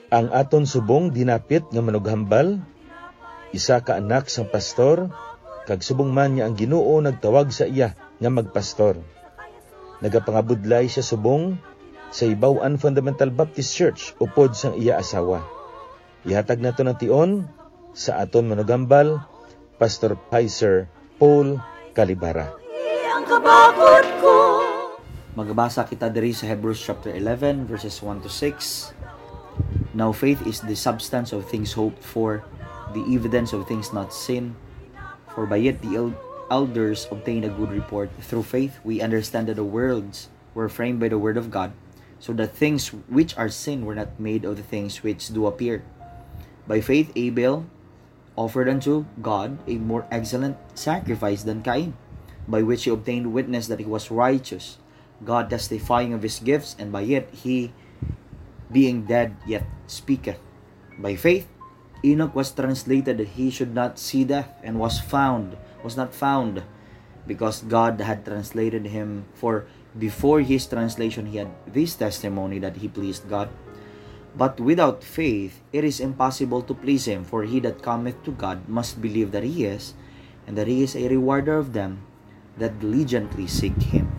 Ang aton subong dinapit nga manughambal, isa ka anak sang pastor, kag subong man niya ang Ginoo nagtawag sa iya nga magpastor. Nagapangabudlay siya subong sa Ibaw-an Fundamental Baptist Church upod sang iya asawa. Ihatag nato ng tion sa aton manughambal, Pastor Pizer Paul Calibara. Magbasa kita diri sa Hebrews chapter 11 verses 1 to 6. Now faith is the substance of things hoped for, the evidence of things not seen. For by it the elders obtained a good report. Through faith we understand that the worlds were framed by the word of God, so that things which are seen were not made of the things which do appear. By faith Abel offered unto God a more excellent sacrifice than Cain, by which he obtained witness that he was righteous, God testifying of his gifts, and by it he, being dead, yet speaketh. By faith Enoch was translated that he should not see death, and was not found, because God had translated him. For before his translation he had this testimony, that he pleased God. But without faith it is impossible to please him. For he that cometh to God must believe that he is, and that he is a rewarder of them that diligently seek him.